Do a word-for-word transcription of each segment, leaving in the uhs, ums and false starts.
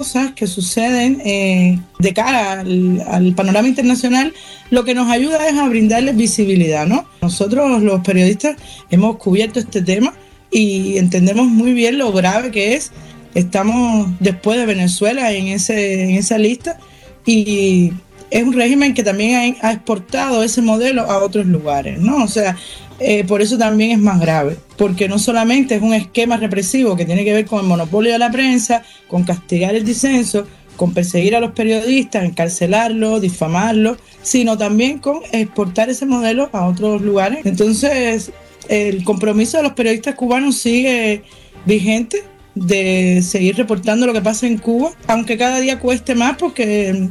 cosas que suceden eh, de cara al, al panorama internacional, lo que nos ayuda es a brindarles visibilidad, ¿no? Nosotros los periodistas hemos cubierto este tema y entendemos muy bien lo grave que es. Estamos después de Venezuela en, ese, en esa lista y es un régimen que también ha, ha exportado ese modelo a otros lugares, ¿no? O sea, eh, por eso también es más grave, porque no solamente es un esquema represivo que tiene que ver con el monopolio de la prensa, con castigar el disenso, con perseguir a los periodistas, encarcelarlos, difamarlos, sino también con exportar ese modelo a otros lugares. Entonces, el compromiso de los periodistas cubanos sigue vigente de seguir reportando lo que pasa en Cuba, aunque cada día cueste más porque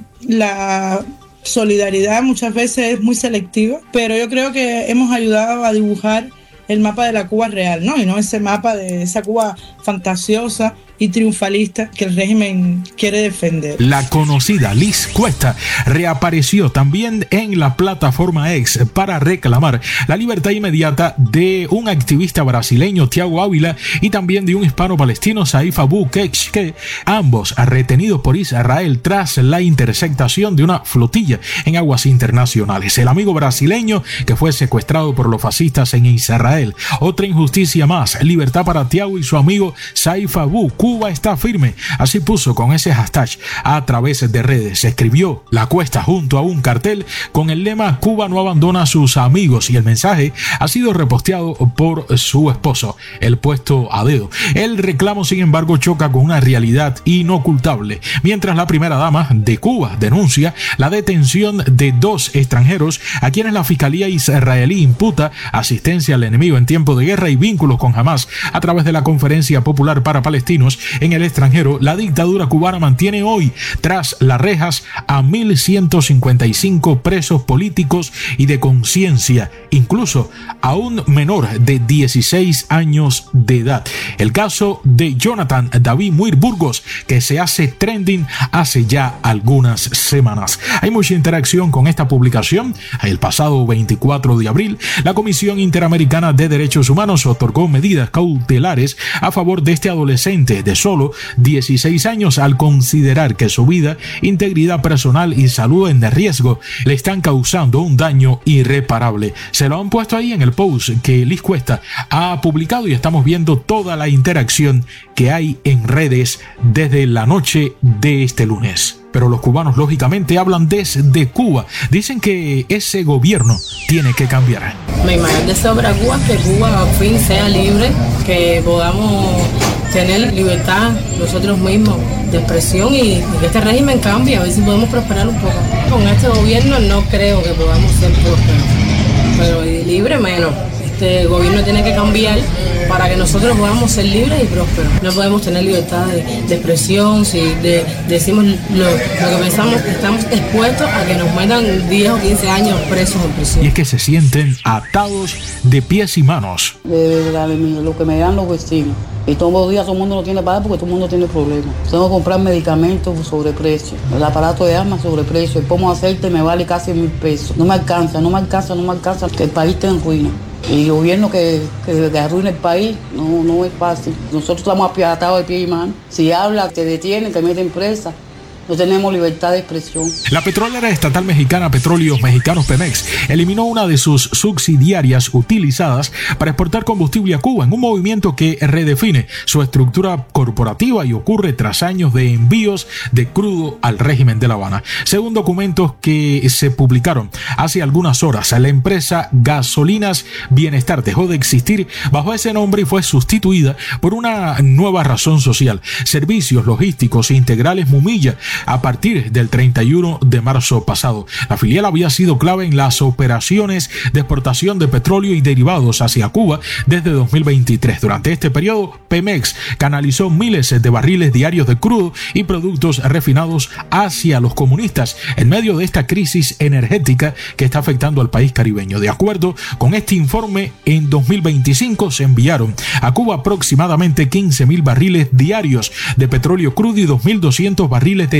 la solidaridad muchas veces es muy selectiva, pero yo creo que hemos ayudado a dibujar el mapa de la Cuba real, ¿no? Y no ese mapa de esa Cuba fantasiosa y triunfalista que el régimen quiere defender. La conocida Liz Cuesta reapareció también en la plataforma X para reclamar la libertad inmediata de un activista brasileño, Tiago Ávila, y también de un hispano-palestino, Saif Abu Keshke, ambos retenidos por Israel tras la interceptación de una flotilla en aguas internacionales. El amigo brasileño que fue secuestrado por los fascistas en Israel. Otra injusticia más, libertad para Tiago y su amigo Saif Abu. Cuba está firme, así puso con ese hashtag a través de redes. Escribió La Cuesta junto a un cartel con el lema Cuba no abandona a sus amigos, y el mensaje ha sido reposteado por su esposo, el puesto a dedo. El reclamo, sin embargo, choca con una realidad inocultable. Mientras la primera dama de Cuba denuncia la detención de dos extranjeros a quienes la fiscalía israelí imputa asistencia al enemigo en tiempo de guerra y vínculos con Hamás a través de la Conferencia Popular para Palestinos en el extranjero, la dictadura cubana mantiene hoy tras las rejas a mil ciento cincuenta y cinco presos políticos y de conciencia, incluso a un menor de dieciséis años de edad. El caso de Jonathan David Muir Burgos, que se hace trending hace ya algunas semanas. Hay mucha interacción con esta publicación. El pasado veinticuatro de abril, la Comisión Interamericana de Derechos Humanos otorgó medidas cautelares a favor de este adolescente de solo dieciséis años al considerar que su vida, integridad personal y salud en riesgo le están causando un daño irreparable. Se lo han puesto ahí en el post que Liz Cuesta ha publicado y estamos viendo toda la interacción que hay en redes desde la noche de este lunes. Pero los cubanos lógicamente hablan desde Cuba. Dicen que ese gobierno tiene que cambiar. Mi mayor deseo para Cuba es que Cuba al fin sea libre, que podamos tener libertad nosotros mismos de expresión y, y que este régimen cambie, a ver si podemos prosperar un poco. Con este gobierno no creo que podamos ser prósperos, pero libre menos. Este gobierno tiene que cambiar para que nosotros podamos ser libres y prósperos. No podemos tener libertad de, de expresión, si de, decimos lo, lo que pensamos, estamos expuestos a que nos metan diez o quince años presos en prisión. Y es que se sienten atados de pies y manos. De verdad, lo que me dan los vecinos. Y todos los días todo el mundo no tiene para porque todo el mundo tiene problemas. Tengo que comprar medicamentos sobre precio. El aparato de armas sobre precio. El pomo de aceite me vale casi mil pesos. No me alcanza, no me alcanza, no me alcanza. Que el país esté en ruina. Y el gobierno que, que, que arruina el país no, no es fácil. Nosotros estamos apiadados de pie y mano. Si habla, te detienen, te meten presa. No tenemos libertad de expresión. La petrolera estatal mexicana Petróleos Mexicanos Pemex eliminó una de sus subsidiarias utilizadas para exportar combustible a Cuba en un movimiento que redefine su estructura corporativa y ocurre tras años de envíos de crudo al régimen de La Habana. Según documentos que se publicaron hace algunas horas, la empresa Gasolinas Bienestar dejó de existir bajo ese nombre y fue sustituida por una nueva razón social: Servicios Logísticos Integrales Mumilla, a partir del treinta y uno de marzo pasado. La filial había sido clave en las operaciones de exportación de petróleo y derivados hacia Cuba desde dos mil veintitrés. Durante este periodo, Pemex canalizó miles de barriles diarios de crudo y productos refinados hacia los comunistas en medio de esta crisis energética que está afectando al país caribeño. De acuerdo con este informe, en dos mil veinticinco se enviaron a Cuba aproximadamente quince mil barriles diarios de petróleo crudo y dos mil doscientos barriles de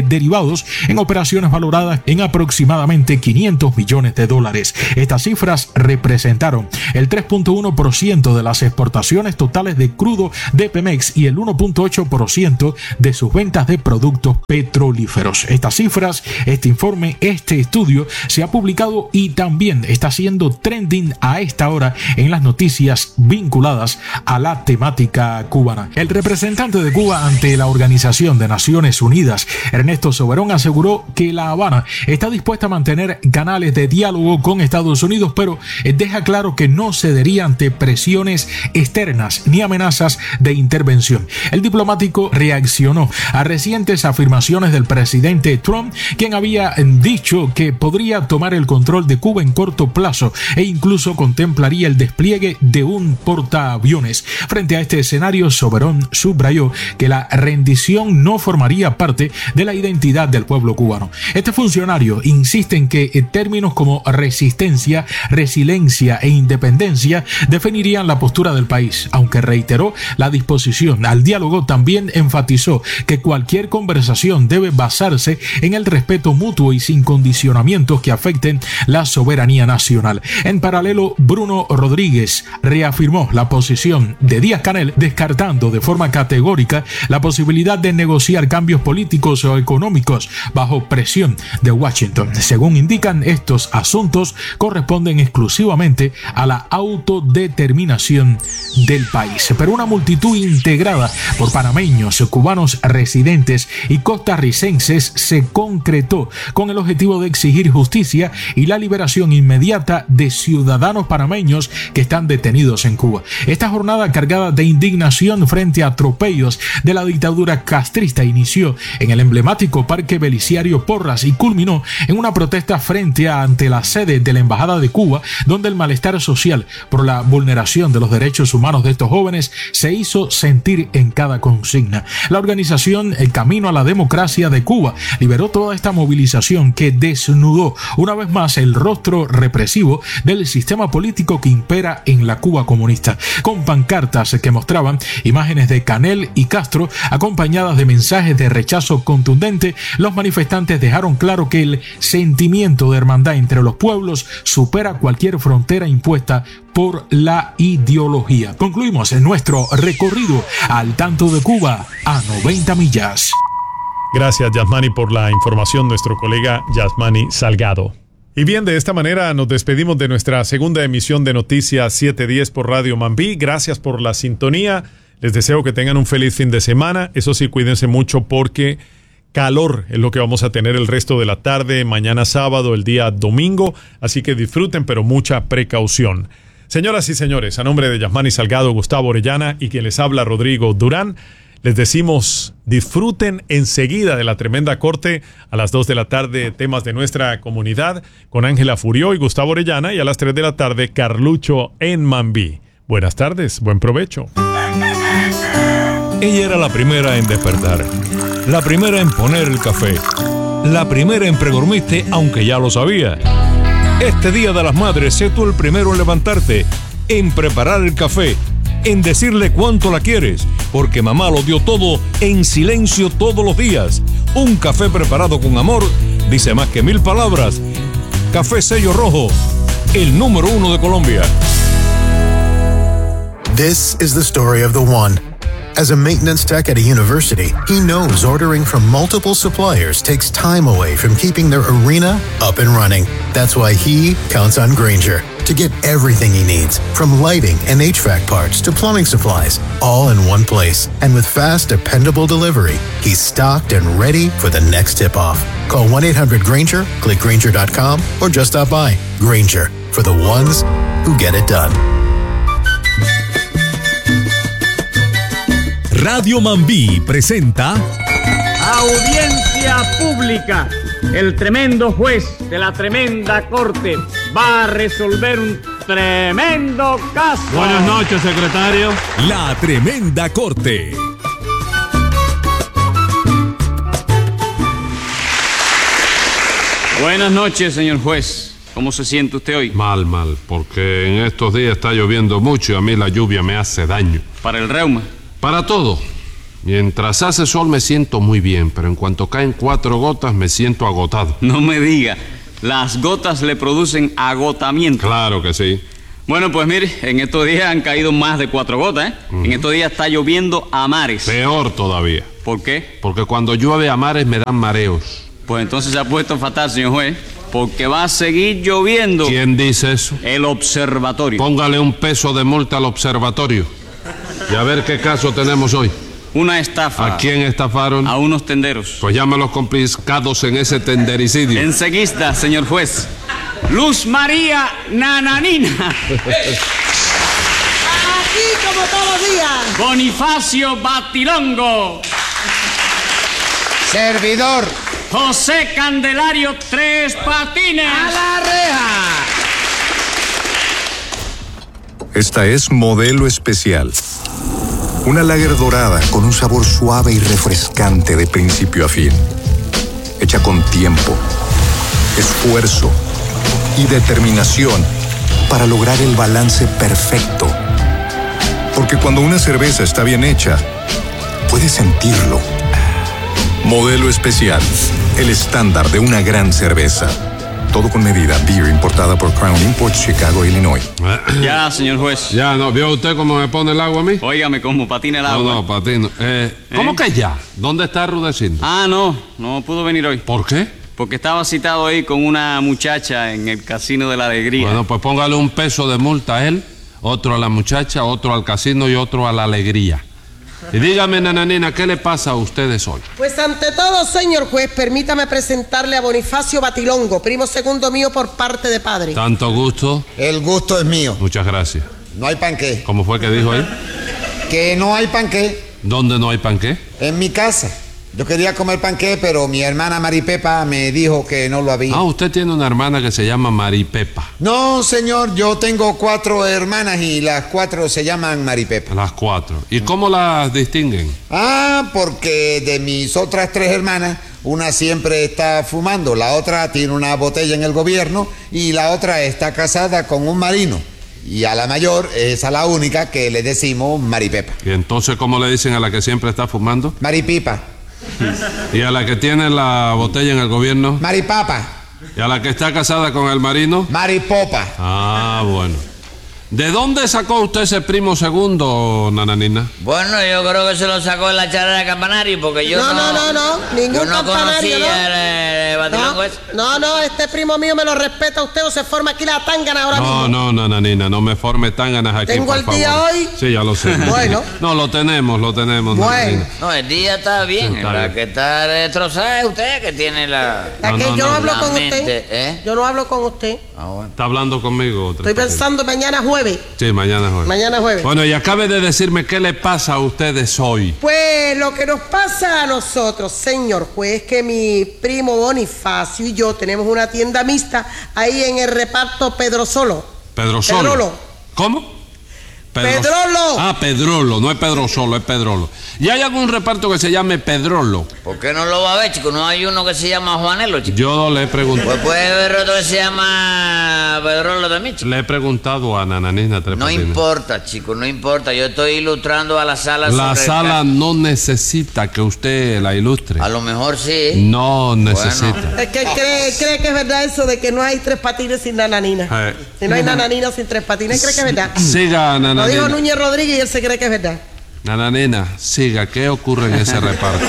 derivados en operaciones valoradas en aproximadamente quinientos millones de dólares. Estas cifras representaron el tres punto uno por ciento de las exportaciones totales de crudo de Pemex y el uno punto ocho por ciento de sus ventas de productos petrolíferos. Estas cifras, este informe, este estudio se ha publicado y también está siendo trending a esta hora en las noticias vinculadas a la temática cubana. El representante de Cuba ante la Organización de Naciones Unidas, Ernesto Soberón, aseguró que La Habana está dispuesta a mantener canales de diálogo con Estados Unidos, pero deja claro que no cedería ante presiones externas ni amenazas de intervención. El diplomático reaccionó a recientes afirmaciones del presidente Trump, quien había dicho que podría tomar el control de Cuba en corto plazo e incluso contemplaría el despliegue de un portaaviones. Frente a este escenario, Soberón subrayó que la rendición no formaría parte de la identidad del pueblo cubano. Este funcionario insiste en que términos como resistencia, resiliencia e independencia definirían la postura del país, aunque reiteró la disposición al diálogo. También enfatizó que cualquier conversación debe basarse en el respeto mutuo y sin condicionamientos que afecten la soberanía nacional. En paralelo, Bruno Rodríguez reafirmó la posición de Díaz-Canel, descartando de forma categórica la posibilidad de negociar cambios políticos o económicos bajo presión de Washington. Según indican, estos asuntos corresponden exclusivamente a la autodeterminación del país. Pero una multitud integrada por panameños, cubanos residentes y costarricenses se concretó con el objetivo de exigir justicia y la liberación inmediata de ciudadanos panameños que están detenidos en Cuba. Esta jornada cargada de indignación frente a atropellos de la dictadura castrista inició en el emblemático Parque Belisario Porras y culminó en una protesta frente a ante la sede de la Embajada de Cuba, donde el malestar social por la vulneración de los derechos humanos de estos jóvenes se hizo sentir en cada consigna. La organización El Camino a la Democracia de Cuba liberó toda esta movilización que desnudó una vez más el rostro represivo del sistema político que impera en la Cuba comunista, con pancartas que mostraban imágenes de Canel y Castro acompañadas de mensajes de rechazo contundente. Los manifestantes dejaron claro que el sentimiento de hermandad entre los pueblos supera cualquier frontera impuesta por la ideología. Concluimos en nuestro recorrido al tanto de Cuba a noventa millas. Gracias, Yasmani, por la información, nuestro colega Yasmani Salgado. Y bien, de esta manera nos despedimos de nuestra segunda emisión de Noticias siete diez por Radio Mambí. Gracias por la sintonía. Les deseo que tengan un feliz fin de semana. Eso sí, cuídense mucho porque calor es lo que vamos a tener el resto de la tarde, mañana sábado, el día domingo. Así que disfruten, pero mucha precaución. Señoras y señores, a nombre de Yasmani Salgado, Gustavo Orellana y quien les habla, Rodrigo Durán, les decimos disfruten enseguida de la tremenda corte a las dos de la tarde, temas de nuestra comunidad con Ángela Furió y Gustavo Orellana, y a las tres de la tarde Carlucho en Mambí. Buenas tardes, buen provecho. Ella era la primera en despertar, la primera en poner el café, la primera en pregormiste aunque ya lo sabía. Este Día de las Madres, sé tú el primero en levantarte, en preparar el café, en decirle cuánto la quieres, porque mamá lo dio todo en silencio todos los días. Un café preparado con amor dice más que mil palabras. Café Sello Rojo, el número uno de Colombia. This is the story of the one. As a maintenance tech at a university, he knows ordering from multiple suppliers takes time away from keeping their arena up and running. That's why he counts on Grainger to get everything he needs, from lighting and H V A C parts to plumbing supplies, all in one place. And with fast, dependable delivery, he's stocked and ready for the next tip-off. Call one eight hundred Grainger, click Grainger dot com, or just stop by. Grainger, for the ones who get it done. Radio Mambí presenta Audiencia Pública. El tremendo juez de la tremenda corte va a resolver un tremendo caso. Buenas noches, secretario. La Tremenda Corte. Buenas noches, señor juez. ¿Cómo se siente usted hoy? Mal, mal, porque en estos días está lloviendo mucho y a mí la lluvia me hace daño. ¿Para el reuma? Para todo. Mientras hace sol me siento muy bien, pero en cuanto caen cuatro gotas me siento agotado. No me diga, las gotas le producen agotamiento. Claro que sí. Bueno, pues mire, en estos días han caído más de cuatro gotas, ¿eh? Uh-huh. En estos días está lloviendo a mares. Peor todavía. ¿Por qué? Porque cuando llueve a mares me dan mareos. Pues entonces se ha puesto fatal, señor juez, porque va a seguir lloviendo. ¿Quién dice eso? El observatorio. Póngale un peso de multa al observatorio. Y a ver qué caso tenemos hoy. Una estafa. ¿A quién estafaron? A unos tenderos. Pues llame a los complicados en ese tendericidio. Enseguida, señor juez. Luz María Nananina. Aquí como todos los días. Bonifacio Batilongo. Servidor. José Candelario Tres Patines. ¡A la reja! Esta es Modelo Especial. Una lager dorada con un sabor suave y refrescante de principio a fin. Hecha con tiempo, esfuerzo y determinación para lograr el balance perfecto. Porque cuando una cerveza está bien hecha, puedes sentirlo. Modelo Especial, el estándar de una gran cerveza. Todo con medida. Beer importada por Crown Imports, Chicago, Illinois. Ya, señor juez. Ya, no. ¿Vio usted cómo me pone el agua a mí? Óigame, cómo patina el agua. No, no, patino. Eh, ¿Cómo ¿Eh? que ya? ¿Dónde está Rudecindo? Ah, no. No pudo venir hoy. ¿Por qué? Porque estaba citado ahí con una muchacha en el Casino de la Alegría. Bueno, pues póngale un peso de multa a él, otro a la muchacha, otro al casino y otro a la alegría. Y dígame, Nananina, ¿qué le pasa a ustedes hoy? Pues ante todo, señor juez, permítame presentarle a Bonifacio Batilongo, primo segundo mío por parte de padre. ¿Tanto gusto? El gusto es mío. Muchas gracias. No hay panqué. ¿Cómo fue que dijo ahí? Que no hay panqué. ¿Dónde no hay panqué? En mi casa. Yo quería comer panqué, pero mi hermana Maripepa me dijo que no lo había. Ah, usted tiene una hermana que se llama Maripepa. No, señor, yo tengo cuatro hermanas y las cuatro se llaman Maripepa. Las cuatro. ¿Y cómo las distinguen? Ah, porque de mis otras tres hermanas, una siempre está fumando, la otra tiene una botella en el gobierno y la otra está casada con un marino. Y a la mayor es a la única que le decimos Maripepa. ¿Y entonces cómo le dicen a la que siempre está fumando? Maripipa. ¿Y a la que tiene la botella en el gobierno? Maripapa. ¿Y a la que está casada con el marino? Maripopa. Ah, bueno. ¿De dónde sacó usted ese primo segundo, Nananina? Bueno, yo creo que se lo sacó en la charla de campanario, porque yo no... No, no, no, no, ningún yo no campanario, conocía ¿no? el, el Batilongo ese. No, no, este primo mío me lo respeta usted o se forma aquí la tángana ahora no, mismo. No, no, Nananina, no me forme tánganas aquí, ¿Tengo por el favor. día hoy? Sí, ya lo sé. Bueno. No, lo tenemos, lo tenemos, bueno. Nananina. No, el día está bien, sí, está la bien. Que está destrozada es usted, que tiene la... ¿La no, que no, yo no, no hablo con mente, usted? ¿eh? Yo no hablo con usted. Ah, bueno. ¿Está hablando conmigo? Estoy pensando mañana jueves. Sí, mañana jueves. Mañana jueves. Bueno, y acabe de decirme qué le pasa a ustedes hoy. Pues lo que nos pasa a nosotros, señor juez, es que mi primo Bonifacio y yo tenemos una tienda mixta ahí en el reparto Pedro Solo. Pedro Solo. Pedrolo. ¿Cómo? Pedro... Pedrolo. Ah, Pedrolo, no es Pedro Solo, es Pedrolo. ¿Y hay algún reparto que se llame Pedrolo? ¿Por qué no lo va a ver, chico? ¿No hay uno que se llama Juanelo, chico? Yo le he preguntado. Pues puede haber otro que se llama Pedrolo también, chico. Le he preguntado a Nananina Tres No Patines. importa, chico, no importa. Yo estoy ilustrando a la sala. La sala no necesita que usted la ilustre. A lo mejor sí. No necesita. Bueno. Es que cree, cree que es verdad eso de que no hay Tres Patines sin Nananina. Eh. Si no hay Nananina sin Tres Patines, cree que es verdad. Siga, Nananina. Lo dijo Núñez Rodríguez y él se cree que es verdad. Nananina, siga, ¿qué ocurre en ese reparto?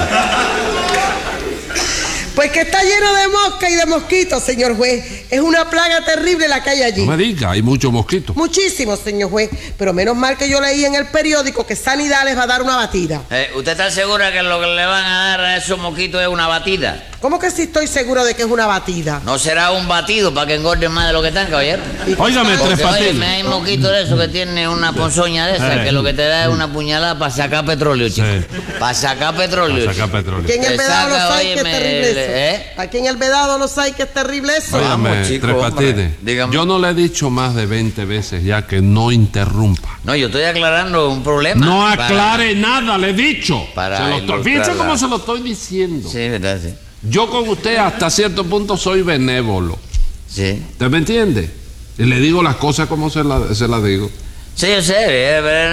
Pues que está lleno de mosca y de mosquitos, señor juez. Es una plaga terrible la que hay allí. No me diga, hay muchos mosquitos. Muchísimos, señor juez. Pero menos mal que yo leí en el periódico que Sanidad les va a dar una batida. Eh, ¿Usted está segura que lo que le van a dar a esos mosquitos es una batida? ¿Cómo que sí estoy seguro de que es una batida? ¿No será un batido para que engorden más de lo que están, caballero? Óigame, Tres Patines. Oye, hay mosquitos de esos que tiene una ponzoña de esa, eh. que lo que te da es una puñalada para sacar petróleo, chico. Sí. Para sacar petróleo. Para sacar petróleo. Aquí en el Vedado los hay que es terrible eso. ¿Eh? Aquí en el Vedado los hay que es terrible eso. Óigame, Vamos, chico, Tres Patines. Yo no le he dicho más de veinte veces ya que no interrumpa. No, yo estoy aclarando un problema. No aclare para... nada, le he dicho. Para se lo Fíjense cómo se lo estoy diciendo. Sí, verdad, sí. Yo con usted hasta cierto punto soy benévolo. Sí. ¿Usted me entiende? Y le digo las cosas como se las se la digo. Sí, yo sé, eh, pero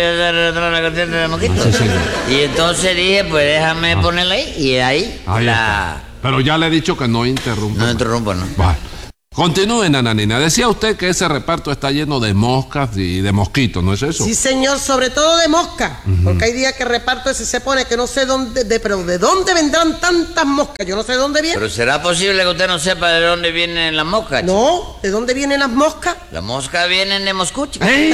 en la cuestión de mosquitos. Sí, señor. Y entonces dije, pues déjame Ah. ponerla ahí, y ahí, Ahí la... está. Pero ya le he dicho que no interrumpa. No interrumpo, ¿no? Vale. Continúe, Nananina. Decía usted que ese reparto está lleno de moscas y de mosquitos, ¿no es eso? Sí, señor, sobre todo de mosca. Uh-huh. Porque hay días que reparto ese se pone que no sé dónde, de, pero ¿de dónde vendrán tantas moscas? Yo no sé de dónde vienen. Pero ¿será posible que usted no sepa de dónde vienen las moscas? Chico? No, ¿de dónde vienen las moscas? Las moscas vienen de Moscú, chico. ¿Eh? ¿Eh?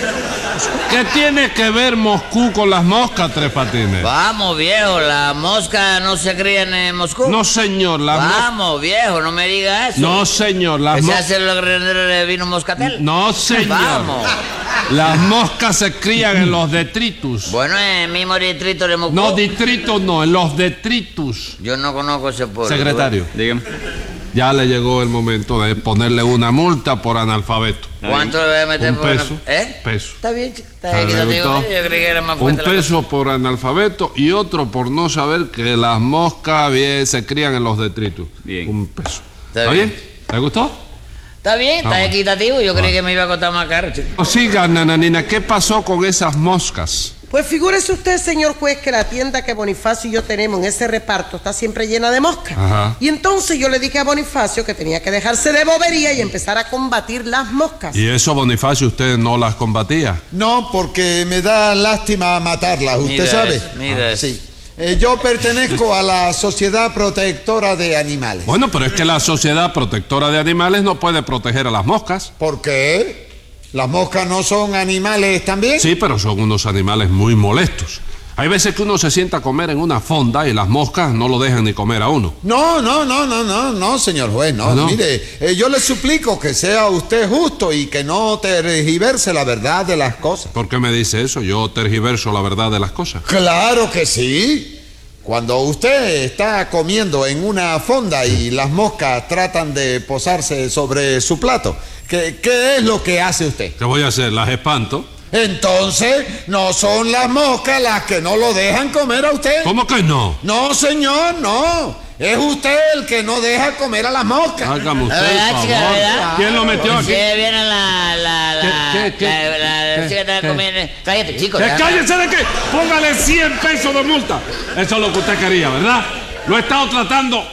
¿Qué tiene que ver Moscú con las moscas, Tres Patines? Vamos, viejo, las moscas no se crían en Moscú. No, señor, las moscas... Vamos, viejo, no me diga eso. No, señor, las ¿Que se moscas... hace los granderos de vino moscatel? No, señor. Vamos. Las moscas se crían en los detritus. Bueno, en el mismo distrito de Moscú. No, distritos no, en los detritus. Yo no conozco ese pueblo. Secretario, Dígame. ya le llegó el momento de ponerle una multa por analfabeto. ¿Cuánto le voy a meter Un por peso. ¿Eh? Peso. Está bien, chico. Está ¿Le bien, yo, digo, gustó? yo creí que era más Un fuerte la peso por analfabeto y otro por no saber que las moscas bien, se crían en los detritus. Bien. Un peso. Está ¿Está bien. bien? ¿Le gustó? Está bien, está Vamos. equitativo. Yo creí Vamos. que me iba a costar más caro, chico. O siga, Nananina, ¿qué pasó con esas moscas? Pues figúrese usted, señor juez, que la tienda que Bonifacio y yo tenemos en ese reparto está siempre llena de moscas. Ajá. Y entonces yo le dije a Bonifacio que tenía que dejarse de bobería y empezar a combatir las moscas. ¿Y eso, Bonifacio, usted no las combatía? No, porque me da lástima matarlas, ¿usted Mira sabe? eso, mira Ah, eso. sí. Eh, yo pertenezco a la Sociedad Protectora de Animales. Bueno, pero es que la Sociedad Protectora de Animales no puede proteger a las moscas. ¿Por qué? ¿Las moscas no son animales también? Sí, pero son unos animales muy molestos. Hay veces que uno se sienta a comer en una fonda y las moscas no lo dejan ni comer a uno. No, no, no, no, no, no, señor juez, no. ¿Ah, no? Mire, eh, yo le suplico que sea usted justo y que no tergiverse la verdad de las cosas. ¿Por qué me dice eso? Yo tergiverso la verdad de las cosas. Claro que sí. Cuando usted está comiendo en una fonda y las moscas tratan de posarse sobre su plato, ¿qué, qué es lo que hace usted? ¿Qué voy a hacer? ¿Las espanto? Entonces, no son las moscas las que no lo dejan comer a usted. ¿Cómo que no? No, señor, no. Es usted el que no deja comer a las moscas. Hágame usted ¿Verdad, el chica, favor. verdad? ¿Quién lo metió aquí? Sí, viene la... la... la... ¿Qué, qué, la... la... la qué, chica está qué? comiendo... Cállate, chico. ¿Que ya. cállese de qué? Póngale cien pesos de multa. Eso es lo que usted quería, ¿verdad? Lo he estado tratando,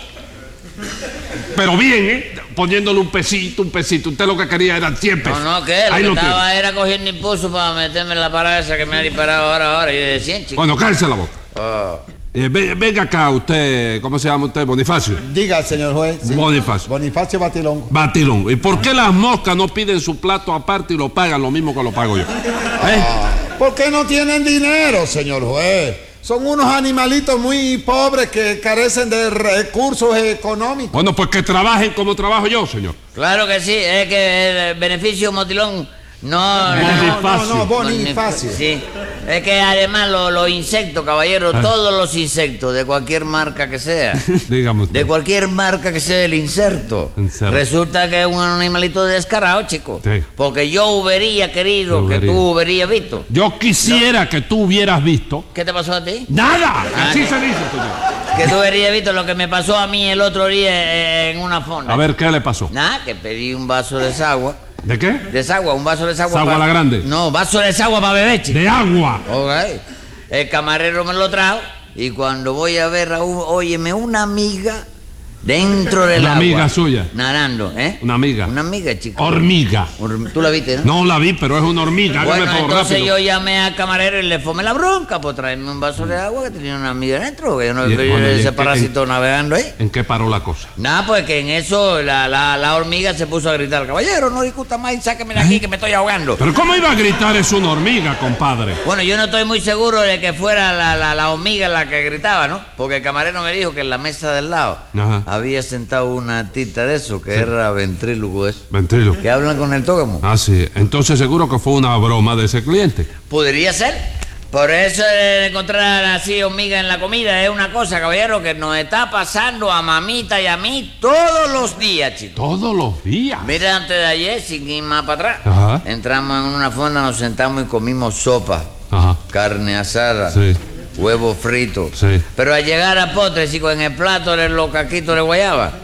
pero bien, ¿eh? Poniéndole un pesito, un pesito. Usted lo que quería eran cien pesos. No, no, ¿qué? Lo Ahí que lo estaba tiene. era cogiendo impulso para meterme en la parada esa que me ha disparado ahora, ahora. Y de cien, chico. Bueno, cállese la boca. Oh. Eh, ve- venga acá usted, ¿cómo se llama usted? Bonifacio. Diga, señor juez. sí. Bonifacio. Bonifacio Batilón. Batilón. ¿Y por qué las moscas no piden su plato aparte y lo pagan lo mismo que lo pago yo? ¿Eh? ¿Por qué no tienen dinero, señor juez? Son unos animalitos muy pobres que carecen de recursos económicos. Bueno, pues que trabajen como trabajo yo, señor. Claro que sí, es que el beneficio motilón no... Bonifacio. No, no, Bonifacio. Sí, es que además los los insectos, caballero, Ah. todos los insectos, de cualquier marca que sea, Dígame usted. de cualquier marca que sea el inserto, Inserto. resulta que es un animalito descarado, chico. Sí. Porque yo hubiera querido Hubiera. que tú hubieras visto. Yo quisiera que tú hubieras visto. ¿Qué te pasó a ti? ¡Nada! Ah, Así ¿qué? se dice, señor. Que tú hubieras visto lo que me pasó a mí el otro día eh, en una fonda. A ver, ¿qué le pasó? Nada, que pedí un vaso de desagua. ¿De qué? Desagua, un vaso de desagua. ¿Desagua pa- la grande? No, vaso de desagua para beber, chico. De agua. Ok. El camarero me lo trajo y cuando voy a ver a un, óyeme, una amiga dentro del Una agua. amiga suya. Nadando, ¿eh? Una amiga. Una amiga, chico. Hormiga. Horm- Tú la viste, ¿no? No la vi, pero es una hormiga. Hágame Bueno, todo entonces rápido. yo llamé al camarero y le fomé la bronca por traerme un vaso de agua que tenía una amiga dentro, que yo no Y- veía bueno, ¿y en ese qué- parásito navegando ahí. ¿En qué paró la cosa? Nada, pues que en eso la, la, la hormiga se puso a gritar, caballero, no discuta más y sáqueme de aquí que me estoy ahogando. ¿Pero cómo iba a gritar es una hormiga, compadre? Bueno, yo no estoy muy seguro de que fuera la, la, la hormiga la que gritaba, ¿no? Porque el camarero me dijo que en la mesa del lado Ajá. había sentado una tita de eso, que era ventrílogo eso. Ventrilo. Que hablan con el tógamo. Ah, sí. Entonces seguro que fue una broma de ese cliente. Podría ser. Por eso eh, encontrar así hormiga en la comida es una cosa, caballero, que nos está pasando a mamita y a mí todos los días, chicos. Todos los días. Mira, antes de ayer, sin ir más para atrás, Ajá. entramos en una fonda, nos sentamos y comimos sopa, Ajá. carne asada, Sí. huevo frito. Sí. Pero al llegar a postre, chicos, en el plato de los caquitos de guayaba,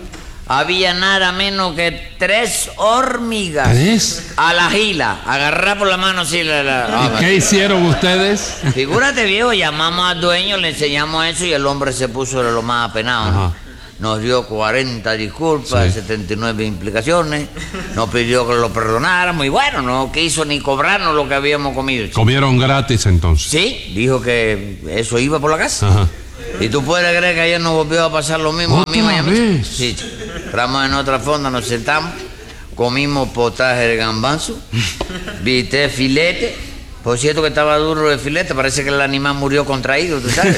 había nada menos que tres hormigas. ¿Tres? A la gila, agarrar por la mano así. La, la, ¿Y qué hicieron ustedes? Figúrate, viejo, llamamos al dueño, le enseñamos eso y el hombre se puso de lo más apenado. Ajá. Nos dio cuarenta disculpas, sí. setenta y nueve implicaciones, nos pidió que lo perdonáramos y bueno, no quiso ni cobrarnos lo que habíamos comido. Chico. ¿Comieron gratis entonces? Sí, dijo que eso iba por la casa. Ajá. ¿Y tú puedes creer que ayer nos volvió a pasar lo mismo a mí, Miami? Sí, entramos en otra fonda, nos sentamos, comimos potaje de gambanzo, viste filete, por cierto que estaba duro el filete, parece que el animal murió contraído, ¿tú sabes?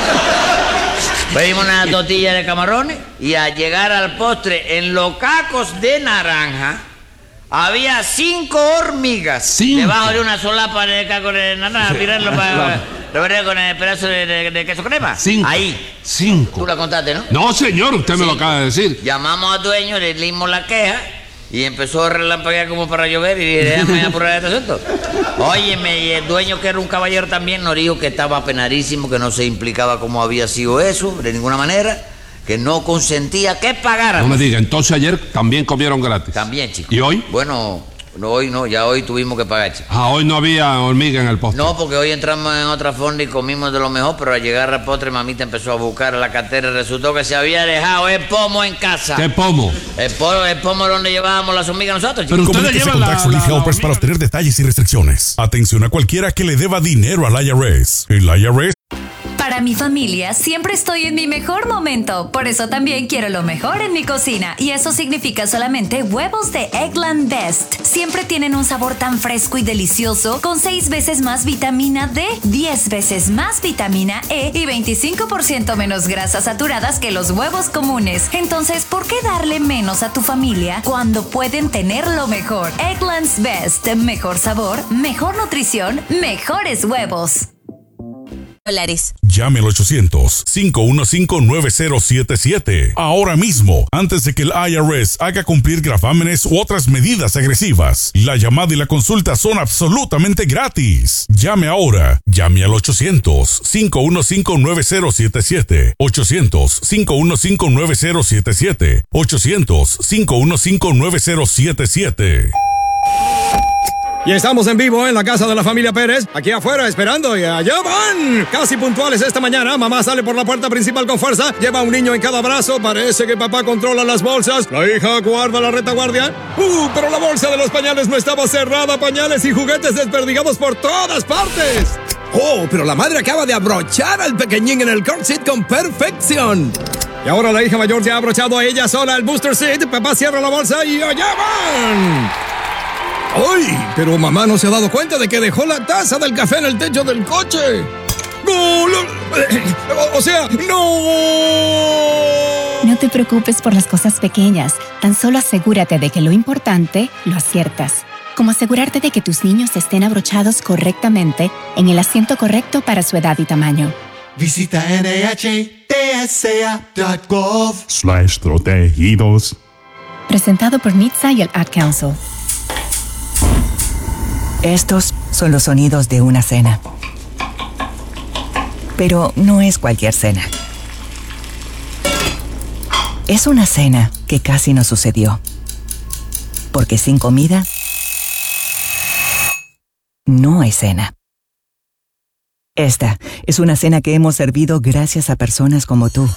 Pedimos una tortilla de camarones y al llegar al postre, en los cacos de naranja, había cinco hormigas. ¿Cinco? Debajo de una solapa de caco de naranja, mirarlo para... ¿Lo veré con el pedazo de, de, de queso crema? Cinco. Ahí. Cinco. Tú la contaste, ¿no? No, señor, usted sí. me lo acaba de decir. Llamamos al dueño, le dimos la queja y empezó a relampaguear como para llover y dije, déjame apurar este asunto. Óyeme, y el dueño, que era un caballero también, nos dijo que estaba apenadísimo, que no se implicaba cómo había sido eso, de ninguna manera, que no consentía que pagaran. No me diga, entonces ayer también comieron gratis. También, chicos. ¿Y hoy? Bueno, no, hoy no, ya hoy tuvimos que pagar, chicos. Ah, hoy no había hormiga en el postre. No, porque hoy entramos en otra fonda y comimos de lo mejor, pero al llegar al postre, mamita empezó a buscar la cartera y resultó que se había dejado el pomo en casa. ¿Qué pomo? El pomo, el pomo donde llevábamos las hormigas nosotros, chicos. Pero ustedes llevan con Tax Relief Helpers para obtener detalles y restricciones. Atención a cualquiera que le deba dinero al I R S. El I R S... Para mi familia siempre estoy en mi mejor momento, por eso también quiero lo mejor en mi cocina y eso significa solamente huevos de Eggland Best. Siempre tienen un sabor tan fresco y delicioso, con seis veces más vitamina D, diez veces más vitamina E y veinticinco por ciento menos grasas saturadas que los huevos comunes. Entonces, ¿por qué darle menos a tu familia cuando pueden tener lo mejor? Eggland's Best, mejor sabor, mejor nutrición, mejores huevos. Dólares. Llame al ochocientos, cinco uno cinco, nueve cero siete siete. Ahora mismo, antes de que el I R S haga cumplir gravámenes u otras medidas agresivas. La llamada y la consulta son absolutamente gratis. Llame ahora. Llame al ochocientos, cinco uno cinco, nueve cero siete siete. ochocientos, cinco uno cinco, nueve cero siete siete. ochocientos, cinco uno cinco, nueve cero siete siete. Y estamos en vivo en la casa de la familia Pérez, aquí afuera esperando y allá van. Casi puntuales esta mañana, mamá sale por la puerta principal con fuerza, lleva a un niño en cada brazo, parece que papá controla las bolsas, la hija guarda la retaguardia. Uh, pero la bolsa de los pañales no estaba cerrada, pañales y juguetes desperdigados por todas partes. Oh, pero la madre acaba de abrochar al pequeñín en el car seat con perfección. Y ahora la hija mayor ya ha abrochado a ella sola el booster seat, papá cierra la bolsa y allá van. ¡Ay! Pero mamá no se ha dado cuenta de que dejó la taza del café en el techo del coche. ¡No! Lo, o sea, ¡no! No te preocupes por las cosas pequeñas. Tan solo asegúrate de que lo importante lo aciertas. Como asegurarte de que tus niños estén abrochados correctamente en el asiento correcto para su edad y tamaño. Visita N H T S A punto gov slash protegidos. Presentado por N H T S A y el Ad Council. Estos son los sonidos de una cena. Pero no es cualquier cena. Es una cena que casi no sucedió. Porque sin comida, no hay cena. Esta es una cena que hemos servido gracias a personas como tú.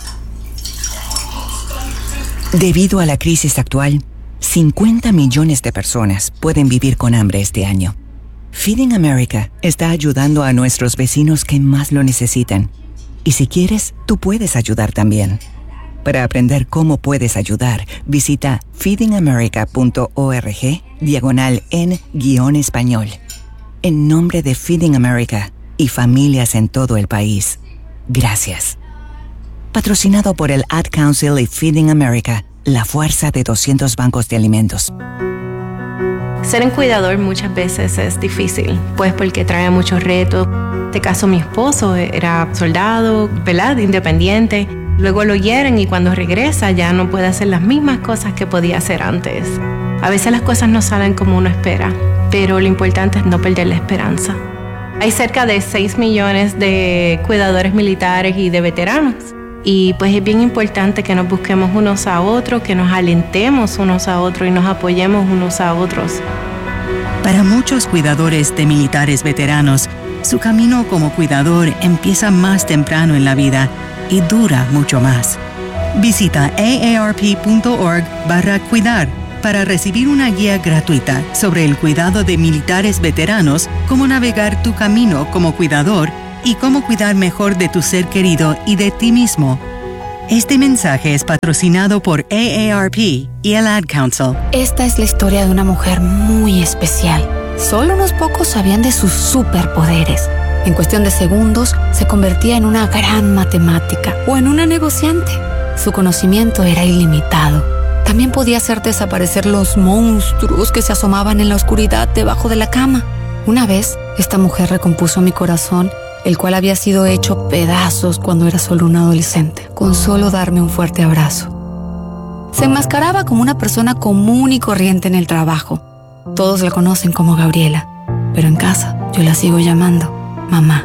Debido a la crisis actual, cincuenta millones de personas pueden vivir con hambre este año. Feeding America está ayudando a nuestros vecinos que más lo necesitan. Y si quieres, tú puedes ayudar también. Para aprender cómo puedes ayudar, visita feedingamerica.org diagonal en guión español. En nombre de Feeding America y familias en todo el país, gracias. Patrocinado por el Ad Council y Feeding America, la fuerza de doscientos bancos de alimentos. Ser un cuidador muchas veces es difícil, pues porque trae muchos retos. En este caso, mi esposo era soldado, ¿verdad? Independiente. Luego lo hieren y cuando regresa ya no puede hacer las mismas cosas que podía hacer antes. A veces las cosas no salen como uno espera, pero lo importante es no perder la esperanza. Hay cerca de seis millones de cuidadores militares y de veteranos. Y pues es bien importante que nos busquemos unos a otros, que nos alentemos unos a otros y nos apoyemos unos a otros. Para muchos cuidadores de militares veteranos, su camino como cuidador empieza más temprano en la vida y dura mucho más. Visita aarp.org barra cuidar para recibir una guía gratuita sobre el cuidado de militares veteranos, cómo navegar tu camino como cuidador y cómo cuidar mejor de tu ser querido y de ti mismo. Este mensaje es patrocinado por A A R P y el Ad Council. Esta es la historia de una mujer muy especial. Solo unos pocos sabían de sus superpoderes. En cuestión de segundos, se convertía en una gran matemática o en una negociante. Su conocimiento era ilimitado. También podía hacer desaparecer los monstruos que se asomaban en la oscuridad debajo de la cama. Una vez, esta mujer recompuso mi corazón, el cual había sido hecho pedazos cuando era solo un adolescente, con solo darme un fuerte abrazo. Se enmascaraba como una persona común y corriente en el trabajo. Todos la conocen como Gabriela, pero en casa yo la sigo llamando mamá.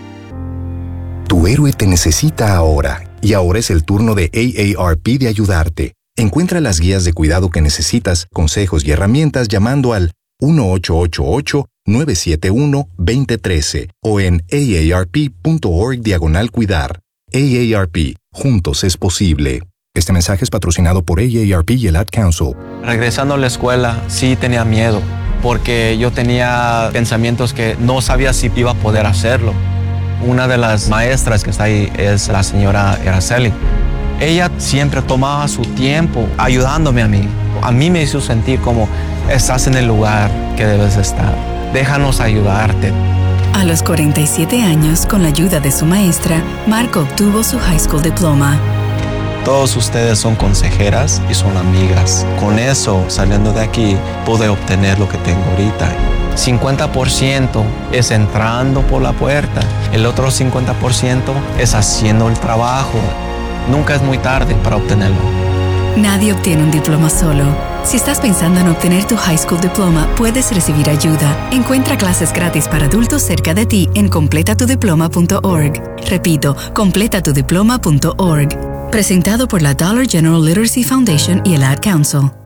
Tu héroe te necesita ahora, y ahora es el turno de A A R P de ayudarte. Encuentra las guías de cuidado que necesitas, consejos y herramientas llamando al uno ocho ocho ocho, nueve siete uno, dos cero uno tres o en aarp.org diagonal cuidar. A A R P, juntos es posible. Este mensaje es patrocinado por A A R P y el Ad Council. Regresando a la escuela, sí tenía miedo, porque yo tenía pensamientos que no sabía si iba a poder hacerlo. Una de las maestras que está ahí es la señora Araceli. Ella siempre tomaba su tiempo ayudándome a mí. A mí me hizo sentir como estás en el lugar que debes estar. Déjanos ayudarte. A los cuarenta y siete años, con la ayuda de su maestra, Marco obtuvo su high school diploma. Todos ustedes son consejeras y son amigas. Con eso, saliendo de aquí, pude obtener lo que tengo ahorita. cincuenta por ciento es entrando por la puerta. El otro cincuenta por ciento es haciendo el trabajo. Nunca es muy tarde para obtenerlo. Nadie obtiene un diploma solo. Si estás pensando en obtener tu high school diploma, puedes recibir ayuda. Encuentra clases gratis para adultos cerca de ti en completa tu diploma punto org. Repito, completa tu diploma punto org. Presentado por la Dollar General Literacy Foundation y el Ad Council.